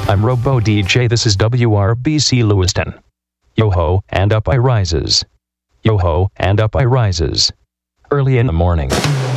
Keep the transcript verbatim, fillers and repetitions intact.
I'm Robo D J, this is W R B C Lewiston. Yo-ho, and up I rises. Yo-ho, and up I rises. Early in the morning.